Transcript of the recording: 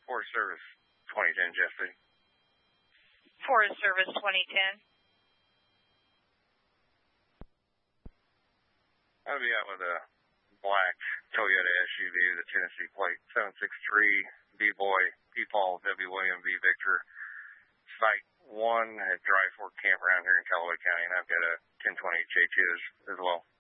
Forest Service 2010, Jeff City. Forest Service 2010. I'll be out with a black Toyota SUV, the Tennessee plate, 763 B-Boy, P-Paul, W. William V. Victor, Site 1 at Dry Fork Campground here in Callaway County, and I've got a 1020 J2 as well.